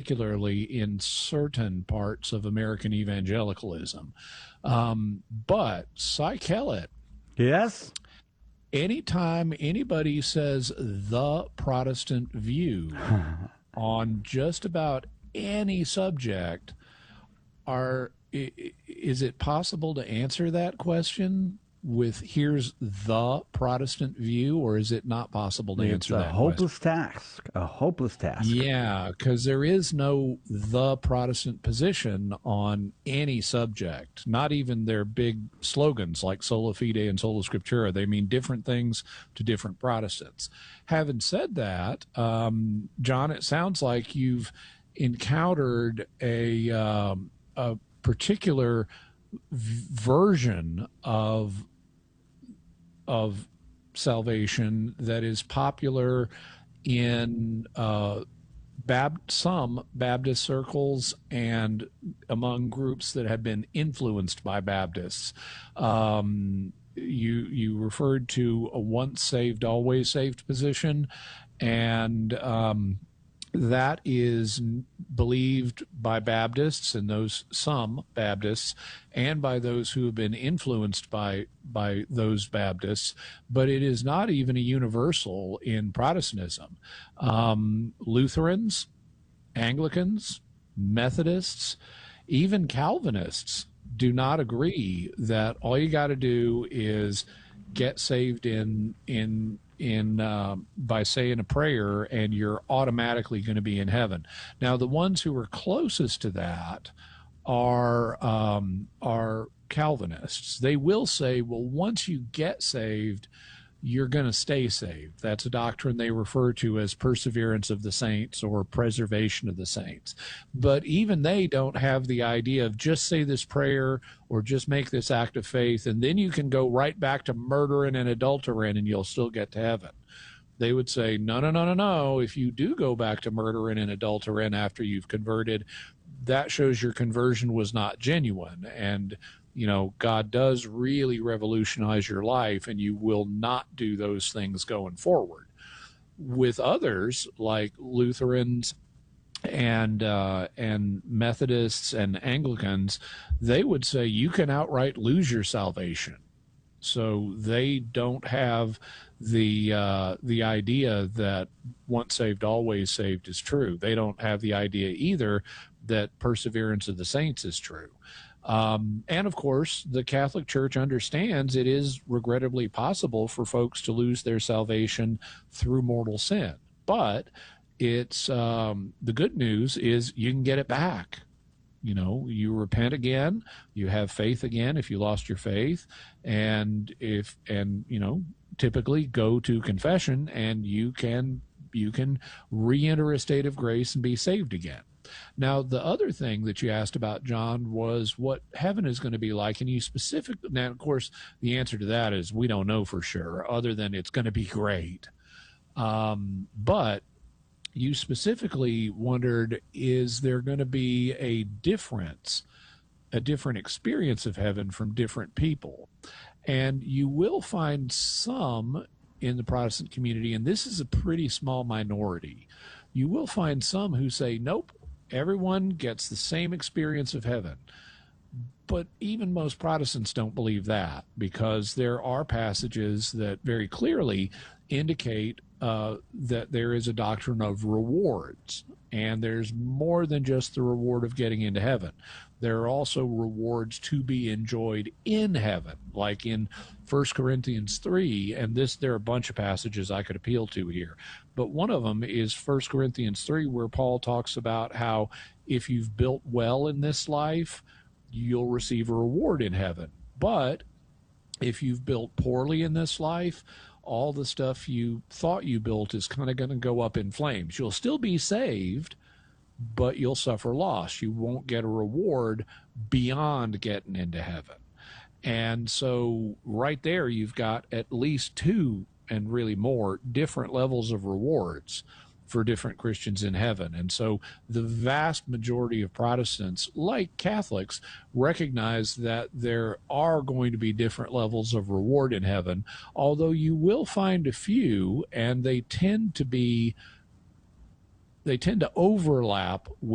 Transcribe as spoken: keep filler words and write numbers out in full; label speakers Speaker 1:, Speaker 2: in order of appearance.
Speaker 1: particularly in certain parts of American evangelicalism. Um, but Cy Kellett,
Speaker 2: yes,
Speaker 1: anytime anybody says the Protestant view on just about any subject, are is it possible to answer that question with here's the Protestant view, or is it not possible to
Speaker 2: it's
Speaker 1: answer
Speaker 2: a
Speaker 1: that
Speaker 2: hopeless
Speaker 1: question?
Speaker 2: task. A hopeless task.
Speaker 1: Yeah, because there is no the Protestant position on any subject, not even their big slogans like Sola Fide and Sola Scriptura. They mean different things to different Protestants. Having said that, um, John, it sounds like you've encountered a, um, a particular v- version of of salvation that is popular in uh, Bab- some Baptist circles and among groups that have been influenced by Baptists. Um, you you referred to a once saved, always saved position, and um, that is believed by Baptists and those some Baptists and by those who have been influenced by by those Baptists, but it is not even a universal in Protestantism. Um, Lutherans, Anglicans, Methodists, even Calvinists do not agree that all you got to do is get saved in in in uh, by saying a prayer and you're automatically going to be in heaven. Now, the ones who are closest to that are um, are Calvinists. They will say, well, once you get saved, you're going to stay saved. That's a doctrine they refer to as perseverance of the saints or preservation of the saints. But even they don't have the idea of just say this prayer or just make this act of faith, and then you can go right back to murdering and adultering and you'll still get to heaven. They would say, no, no, no, no, no. If you do go back to murdering and adultering after you've converted, that shows your conversion was not genuine. And you know, God does really revolutionize your life, and you will not do those things going forward. With others, like Lutherans and uh, and Methodists and Anglicans, they would say you can outright lose your salvation. So they don't have the uh, the idea that once saved, always saved is true. They don't have the idea either that perseverance of the saints is true. Um, and of course, the Catholic Church understands it is regrettably possible for folks to lose their salvation through mortal sin. But it's um, the good news is you can get it back. You know, you repent again, you have faith again if you lost your faith, and if and you know, typically go to confession, and you can you can re-enter a state of grace and be saved again. Now, the other thing that you asked about, John, was what heaven is going to be like. And you specifically, now, of course, the answer to that is we don't know for sure, other than it's going to be great. Um, but you specifically wondered, is there going to be a difference, a different experience of heaven from different people? And you will find some in the Protestant community, and this is a pretty small minority. You will find some who say, nope, everyone gets the same experience of heaven. But even most Protestants don't believe that, because there are passages that very clearly indicate uh, that there is a doctrine of rewards, and there's more than just the reward of getting into heaven. There are also rewards to be enjoyed in heaven, like in First Corinthians three, and this there are a bunch of passages I could appeal to here. But one of them is First Corinthians three, where Paul talks about how if you've built well in this life, you'll receive a reward in heaven. But if you've built poorly in this life, all the stuff you thought you built is kind of going to go up in flames. You'll still be saved, but you'll suffer loss. You won't get a reward beyond getting into heaven. And so right there, you've got at least two, and really more, different levels of rewards for different Christians in heaven. And so the vast majority of Protestants, like Catholics, recognize that there are going to be different levels of reward in heaven, although you will find a few, and they tend to be, they tend to overlap with